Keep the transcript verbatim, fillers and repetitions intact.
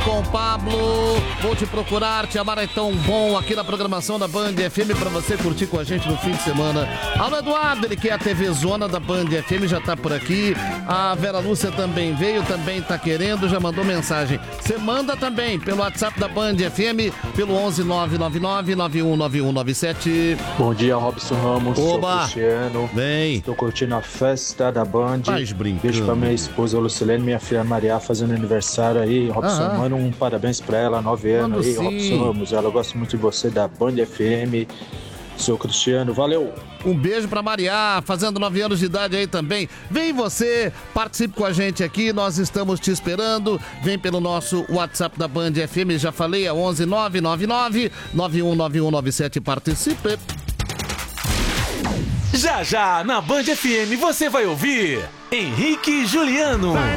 com o Pablo. Vou te procurar, te amar é tão bom aqui na programação da Band F M pra você curtir com a gente no fim de semana. Alô, Eduardo, ele que é a T V Zona da Band F M, já tá por aqui. A Vera Lúcia também veio, também tá querendo, já mandou mensagem. Você manda também pelo WhatsApp da Band F M, pelo onze nove nove nove nove um nove um nove sete. Bom dia, Robson Ramos. Oba. Sou Cristiano. Vem. Tô curtindo a festa da Band. Faz brincando. Beijo pra minha esposa Lucilene, minha filha Maria fazendo aniversário aí. Robson, Aham. manda um parabéns pra ela, nove anos Mando aí. sim. Robson Ramos, ela gosta muito de você da Band F M. Sou Cristiano, valeu! Um beijo pra Maria, fazendo nove anos de idade aí também. Vem você, participe com a gente aqui, nós estamos te esperando. Vem pelo nosso WhatsApp da Band F M, já falei, é onze nove nove nove nove um nove um nove sete, participe. Já já, na Band F M, você vai ouvir Henrique e Juliano.